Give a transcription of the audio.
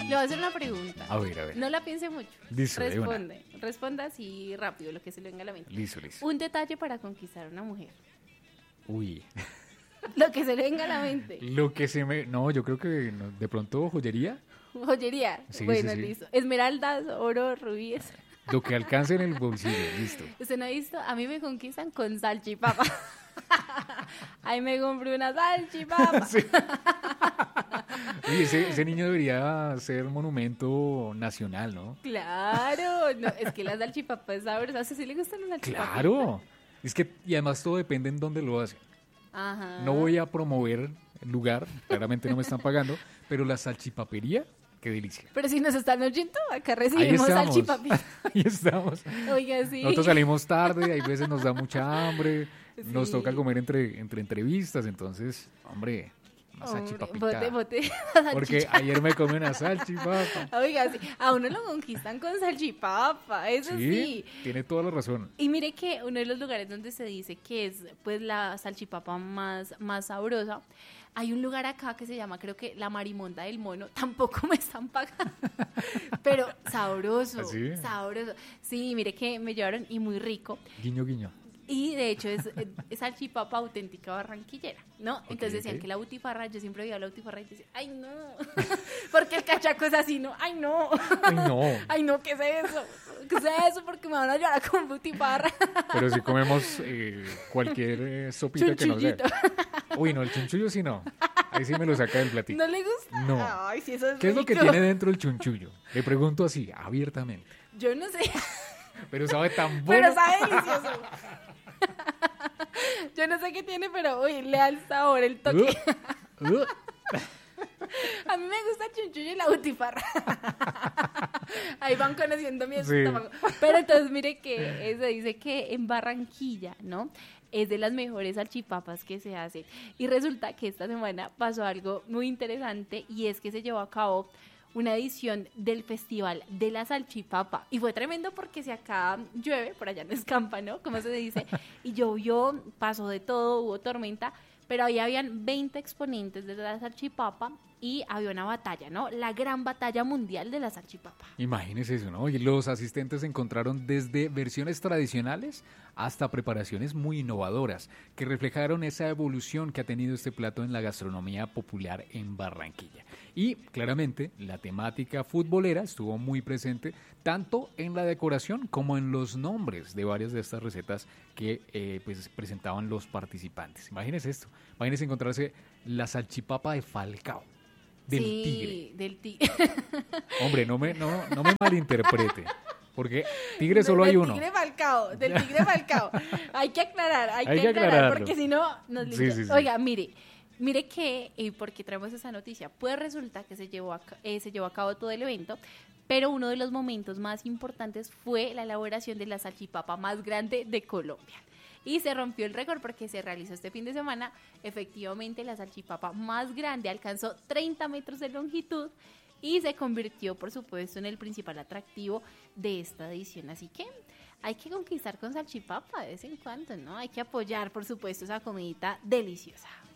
Le voy a hacer una pregunta. A ver. No la piense mucho. Listo, de una. Responda así rápido, lo que se le venga a la mente. Listo. Un detalle para conquistar a una mujer. Uy. Lo que se le venga a la mente. No, yo creo que de pronto joyería. Joyería. Sí, Bueno, sí. listo. Esmeraldas, oro, rubíes. Lo que alcance en el bolsillo, listo. ¿Usted no ha visto? A mí me conquistan con salchipapa. Ahí me compré una salchipapa. Sí. Oye, ese niño debería ser monumento nacional, ¿no? Claro. No, es que la salchipapa es sabrosa. ¿A usted sí le gustan las salchipapas? Claro. Es que, y además todo depende en dónde lo hacen. Ajá. No voy a promover el lugar, claramente no me están pagando, pero la salchipapería, qué delicia. Pero si nos están oyendo, acá Ahí recibimos estamos. salchipapita. Ahí estamos. Oiga, sí. Nosotros salimos tarde, hay veces nos da mucha hambre, nos Sí. toca comer entre entrevistas, entonces, hombre, una Hombre, salchipapita. bote Porque salchicha. ayer me comí una salchipapa. Oiga, sí. A uno lo conquistan con salchipapa, eso sí. Tiene toda la razón. Y mire que uno de los lugares donde se dice que es pues la salchipapa más sabrosa, hay un lugar acá que se llama, creo que La Marimonda del Mono, tampoco me están pagando, pero sabroso, ¿Ah, sí? sabroso. Sí, mire que me llevaron y muy rico. Guiño, guiño. Y de hecho es salchipapa auténtica barranquillera, ¿no? Entonces decían ok. que la butifarra, yo siempre veía la butifarra y decía, ay no, porque el cachaco es así, ¿no? Ay no, Ay, no. ay no, ¿qué es eso? ¿Qué es eso? Porque me van a llorar con butifarra. Pero si comemos cualquier sopita que nos dé. Chunchullito. Uy, no, el chunchullo sí no. Ahí sí me lo saca del platito. ¿No le gusta? No. Ay, sí, eso es ¿Qué es lo que rico. tiene dentro el chunchullo? Le pregunto así, abiertamente. Yo no sé, Pero sabe tan bueno. pero sabe delicioso. Yo no sé qué tiene, pero uy, le da el sabor, el toque. Uh. A mí me gusta el chunchullo y la butifarra. Ahí van conociendo mi Sí. estómago. Pero entonces mire que se dice que en Barranquilla, ¿no? Es de las mejores salchipapas que se hacen. Y resulta que esta semana pasó algo muy interesante y es que se llevó a cabo una edición del Festival de la Salchipapa. Y fue tremendo porque si acá llueve, por allá no escampa, ¿no? Como se dice. Y llovió, pasó de todo, hubo tormenta. Pero ahí habían 20 exponentes de la salchipapa y había una batalla, ¿no? La gran batalla mundial de la salchipapa. Imagínese eso, ¿no? Y los asistentes encontraron desde versiones tradicionales hasta preparaciones muy innovadoras que reflejaron esa evolución que ha tenido este plato en la gastronomía popular en Barranquilla. Y claramente la temática futbolera estuvo muy presente tanto en la decoración como en los nombres de varias de estas recetas que pues presentaban los participantes. Imagínense esto, imagínense encontrarse la salchipapa de Falcao. Del tigre. Del tigre. Hombre, no me malinterprete. Porque tigre solo hay uno. Del tigre Falcao. Hay que aclarar, Hay que aclararlo. porque si no nos Sí, linchan. sí, sí. Oiga, mire que, porque traemos esa noticia, pues resulta que se llevó a cabo todo el evento, pero uno de los momentos más importantes fue la elaboración de la salchipapa más grande de Colombia. Y se rompió el récord porque se realizó este fin de semana. Efectivamente, la salchipapa más grande alcanzó 30 metros de longitud y se convirtió, por supuesto, en el principal atractivo de esta edición. Así que hay que conquistar con salchipapa de vez en cuando, ¿no? Hay que apoyar, por supuesto, esa comidita deliciosa.